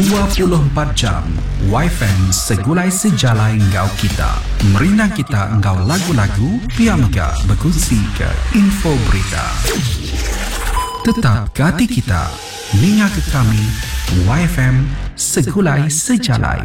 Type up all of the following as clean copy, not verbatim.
24 jam Wi-Fi segulai sejalai ngau kita. Merina kita ngau lagu-lagu piamga berkongsi ke info berita. Tetap ke hati kita. Ninga ke kami Wi-Fi segulai sejalai.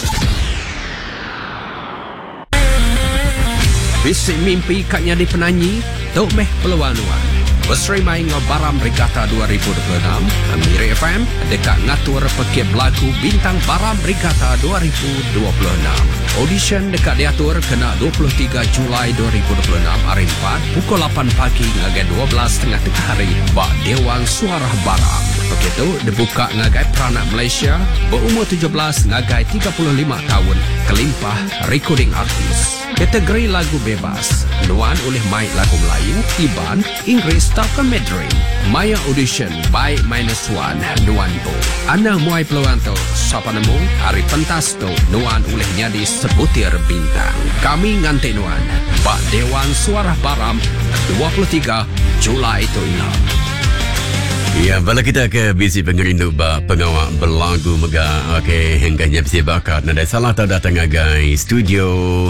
Bisik mimpi katnya di penanyi, tok meh peluan-luan. Berserimai ngobaram Regatta 2026, Amiri FM dekat ngatur pekip lagu bintang Baram Regatta 2026. Audition dekat diatur kena 23 Julai 2026 hari 4 pukul 8 pagi ngagai 12 tengah hari bak Dewan Suara Baram. Begitu dibuka ngagai peranak Malaysia berumur 17 ngagai 35 tahun kelimpah recording artis. Kategori lagu bebas, nuan oleh mic lagu Melayu, Iban, Inggeris, atau Mandarin. Maya audition by -1, nuan tu. Ana muai peluang tu, siapa nemu, hari pentas tu, nuan oleh nyadi sebutir bintang. Kami nganti nuan, bak Dewan Suara Baram, 23 Julai tu ingat. Ya, bala kita ke bisi pengerindu ba pengawak berlagu mega. Okey, hingga bisi bakat nada salah tak datang agai studio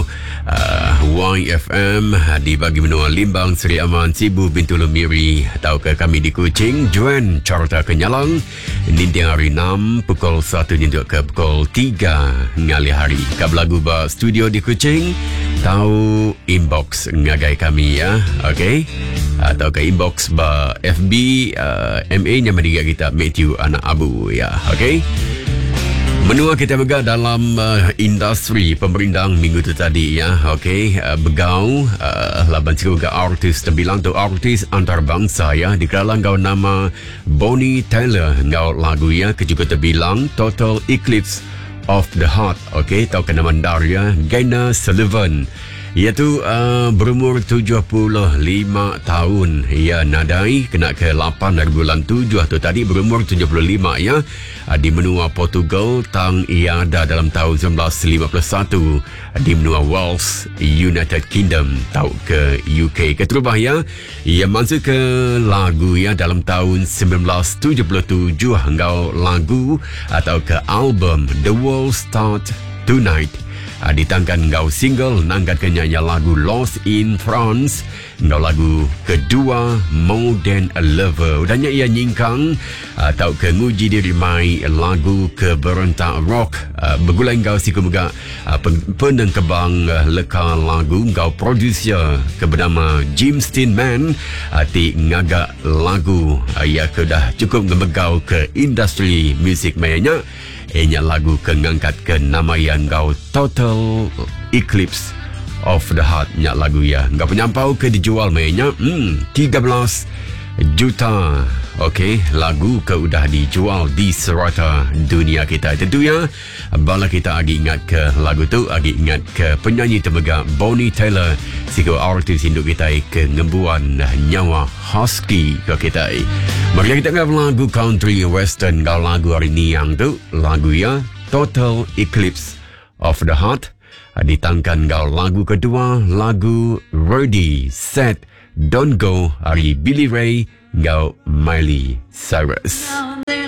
YFM di bagi menua Limbang Seri Aman Sibu Bintulu Miri atau ke kami di Kuching Juan Carta Kenyalang Nintiang hari 6 pukul 1 nyenduk ke pukul 3 ngali hari. Kab lagu ba studio di Kuching tahu inbox ngagai kami ya. Okey, atau ke inbox ba FB MA nya mendiga kita Matthew Anak Abu ya. Okey, menua kita bergerak dalam industri pemerintah minggu tu tadi ya. Okey, begau laban juga artis terbilang tu artis antarabangsa ya. Di kalangan kau nama Bonnie Tyler ngau lagu ya ke juga terbilang Total Eclipse of the Heart. Okey, tahu kena mandar ya. Gaina Sullivan iaitu berumur 75 tahun. Ya, nadai kena ke 8 dari bulan 7 tu tadi berumur 75 ya. Di menua Portugal tang ia ada dalam tahun 1951 di menua Wales United Kingdom tahu ke UK keterubah ya. Ia masuk ke lagu ya dalam tahun 1977 hingga lagu atau ke album The World Start Tonight. Ditangkan ngau single nangkat kenyanya lagu Lost in France, ngau lagu kedua More Than a Lover. Udahnya ia nyingkang atau ke nguji diri mai lagu ke berentak rock bergulai ngau siku juga peneng kebang leka lagu ngau producer ke bernama Jim Steinman ti ngagak lagu ia ke dah cukup ngemegau ke industri musik mayanya. Ianya lagu kengangkat ke nama yang ngau Total Eclipse of the Heart nya lagu ya. Ngau penyampau ke dijual mainnya 13 juta. Okey, lagu ke udah dijual di serata dunia kita. Tentunya bala kita agi ingat ke lagu tu, agi ingat ke penyanyi temega Bonnie Tyler, siku artis induk kita ke ngembuan nyawa husky ke kita. Mari kita ngap lagu country western ngau lagu hari ni yang tu lagu ya Total Eclipse of the Heart. Ditangkan ngau lagu kedua lagu Ready Set Don't Go hari Billy Ray ngau Miley Cyrus.